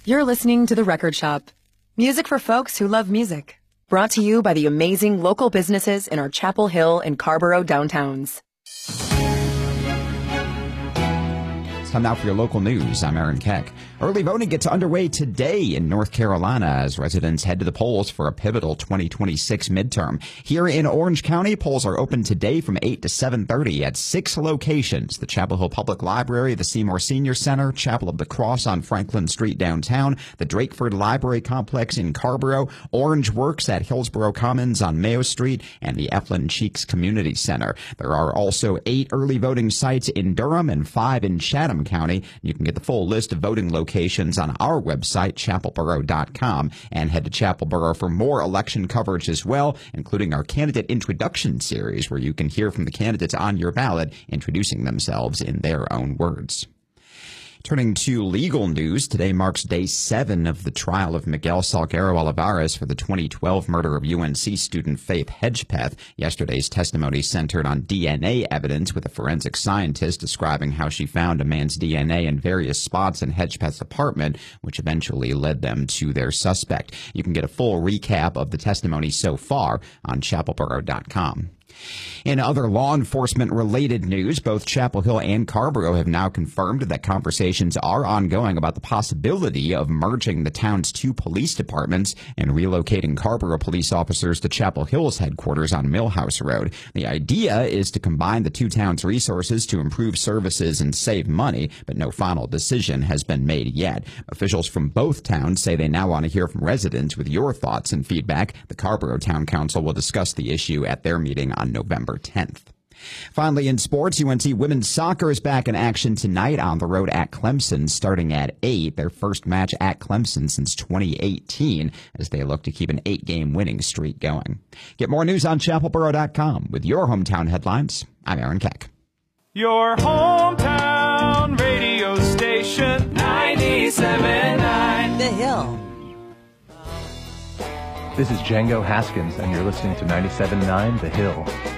You're listening to The Record Shop. Music for folks who love music. Brought to you by the amazing local businesses in our Chapel Hill and Carborough downtowns. It's time now for your local news. I'm Aaron Keck. Early voting gets underway today in North Carolina as residents head to the polls for a pivotal 2026 midterm. Here in Orange County, polls are open today from 8 to 7:30 at 6 locations: the Chapel Hill Public Library, the Seymour Senior Center, Chapel of the Cross on Franklin Street downtown, the Drakeford Library Complex in Carborough, Orange Works at Hillsborough Commons on Mayo Street, and the Eflin Cheeks Community Center. There are also 8 early voting sites in Durham and 5 in Chatham County. You can get the full list of voting locations on our website, chapelborough.com, and head to Chapelborough for more election coverage as well, including our candidate introduction series, where you can hear from the candidates on your ballot introducing themselves in their own words. Turning to legal news, today marks day 7 of the trial of Miguel Salguero Olivares for the 2012 murder of UNC student Faith Hedgepeth. Yesterday's testimony centered on DNA evidence, with a forensic scientist describing how she found a man's DNA in various spots in Hedgepeth's apartment, which eventually led them to their suspect. You can get a full recap of the testimony so far on chapelborough.com. In other law enforcement-related news, both Chapel Hill and Carborough have now confirmed that conversations are ongoing about the possibility of merging the town's 2 police departments and relocating Carborough police officers to Chapel Hill's headquarters on Millhouse Road. The idea is to combine the 2 towns' resources to improve services and save money, but no final decision has been made yet. Officials from both towns say they now want to hear from residents with your thoughts and feedback. The Carborough Town Council will discuss the issue at their meeting on November 10th. Finally, in sports, UNC women's soccer is back in action tonight on the road at Clemson, starting at 8, their first match at Clemson since 2018, as they look to keep an 8-game winning streak going. Get more news on chapelborough.com. With your hometown headlines, I'm Aaron Keck. Your hometown radio station, 97.9 The Hill. This is Django Haskins, and you're listening to 97.9 The Hill.